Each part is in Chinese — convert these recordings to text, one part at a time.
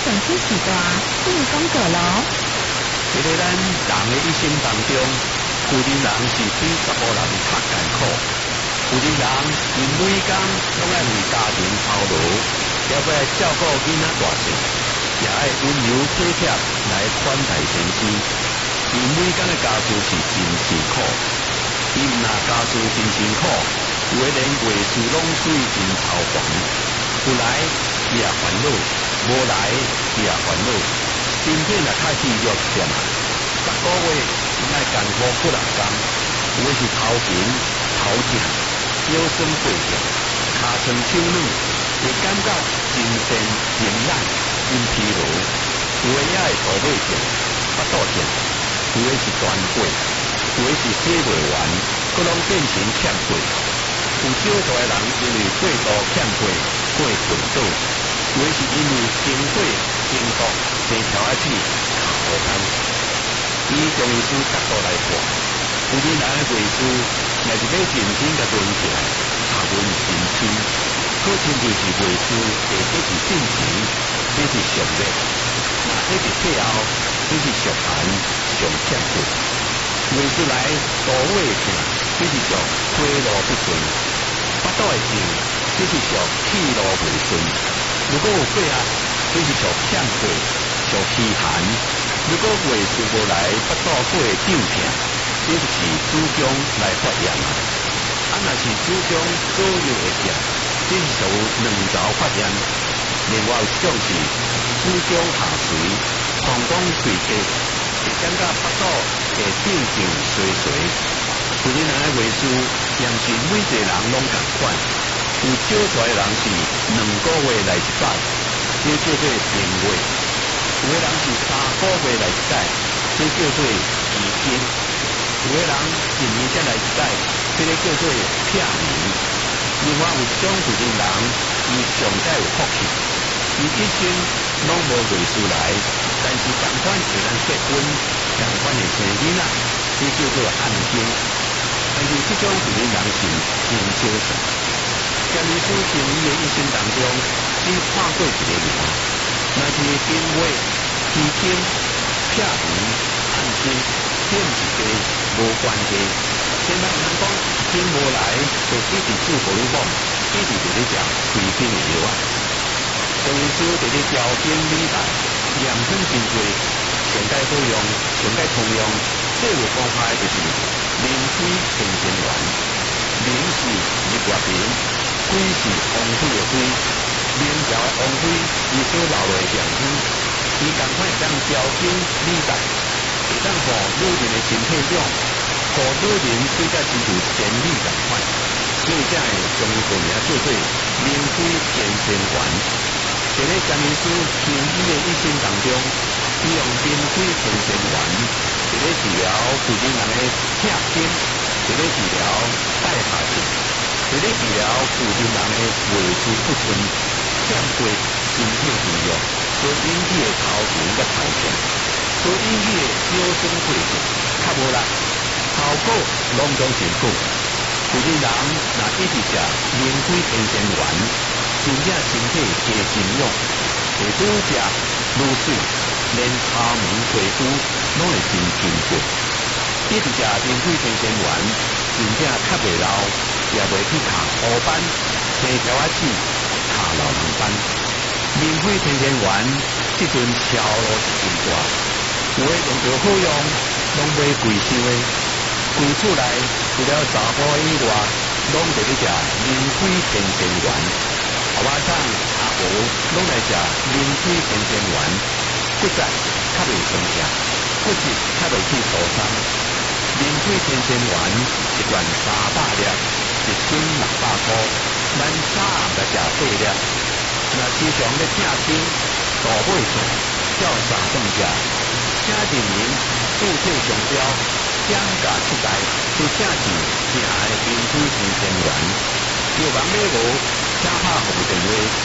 出时大，这个讲过咯。 在咱人的一生当中，有的人是比查甫人较艰苦，有的人因每工拢爱为家庭操劳，也要来照顾囡仔大细，也爱温柔体贴来款待先生。因每工的家事是真辛苦，因若家事真辛苦，有的连月事拢水真超烦，有来也烦恼，无来也烦恼。身体若较虚弱点啊，10个月爱艰苦不人工，有的是头疼、头痛、腰酸背痛、骹酸手软，会感觉精神涎懒、真疲劳。有的也会肚尾痛、腹肚痛，有的是断背，有的是洗袂完，佫拢变成欠背。有少数的人因为过度欠背过昏倒，有的是因为经过经毒生条仔子卡好干。以中医师角度来看，有的人的月事若是要认真甲论起来，查问认清，可亲就是月事下底是正常，这是上热；若这是退后，这是上寒上欠血。月事来肚胃痛，这是属体路不顺；腹肚会痛，这是属气路未顺。如果有过压，这是属欠血、属虚寒。如果月事无来，腹肚过会胀痛，这就是子宫来发炎啊。若是子宫左右会痛，这是属卵巢发炎。另外有一种是子宫下垂、膀胱垂结，会感觉腹肚会胀胀垂垂。有的人的月事，也是每一个人拢同款，有少数的人是2个月来一摆，这叫做平月；有的人是3个月来一摆，这叫做奇经；有的人1年才来一摆，这个叫做撇年。另外有一种有的人，伊上界有福气，伊一生拢无月事来，但是同款会咱结婚，同款会生囡仔，这叫做暗经。但是这种有的人是真少数。江医师从伊的一生当中，只看过一个人，那是平月、奇经、撇年、暗经，这毋是个无关系。现在人讲经无来，就一直治不愈好，一直就咧食规病的药啊。中医师伫咧调经理大，验证真多，上界好用，上界通用。最有方法就是灵龟天仙丸，灵是日月明，龟是王龟的龟，明朝的王龟，伊所留落的样子，伊同款会当调经理大，会当互女人的身体长，互女人对待亲像仙女同款，所以才会将伊个名叫做灵龟天仙丸。在咧江医师从伊的一生当中，伊用灵龟天仙丸，在咧治疗有的人的痛经，在咧治疗带下症，在咧治疗有的人的月事不顺、欠过、身体虚弱，所引起的头疼甲头痛，所引起的腰酸背痛，较无力，效果拢总真好。有的人若一直食灵龟天仙丸，真正身体加真勇，会愈食愈水，连骹门皮肤拢会真坚固。一直食灵龟天仙丸，真正较袂老，也袂去卡乌斑、生条仔子、卡老人斑。灵龟天仙丸这阵销路是真大，有的用着好用，拢买贵收的。规厝内除了查甫以外，拢在咧食灵龟天仙丸。阿爸长、阿婆拢来食灵龟天仙丸，骨质较袂酸痛，骨质较袂去受伤。灵龟天仙丸一罐300粒，一斤600块，咱早暗来食8粒。若时常咧痛经、肚尾痛，照三顿食，请人民注册商标。减价出台，就正是正的灵龟天仙丸。有人买无，请拍服务电话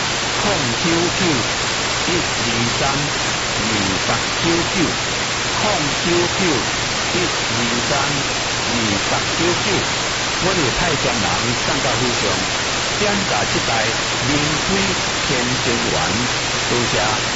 ：099-123-2899，099-123-2899。我哋派专人送到府上，减价出台灵龟天仙丸，多谢。